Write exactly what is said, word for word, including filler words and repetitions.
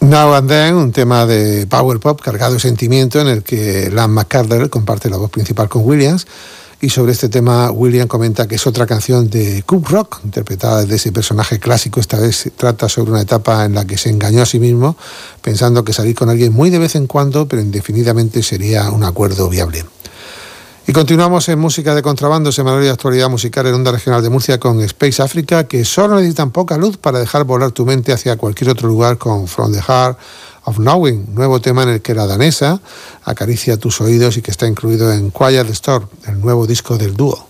Now and Then, un tema de power pop cargado de sentimiento en el que Lan McCardle comparte la voz principal con Williams, y sobre este tema Williams comenta que es otra canción de Cub Rock, interpretada desde ese personaje clásico. Esta vez se trata sobre una etapa en la que se engañó a sí mismo, pensando que salir con alguien muy de vez en cuando, pero indefinidamente sería un acuerdo viable. Y continuamos en música de contrabando, semanario de actualidad musical en Onda Regional de Murcia con Space Africa, que solo necesitan poca luz para dejar volar tu mente hacia cualquier otro lugar con From the Heart of Knowing, nuevo tema en el que la danesa acaricia tus oídos y que está incluido en Quiet Storm, el nuevo disco del dúo.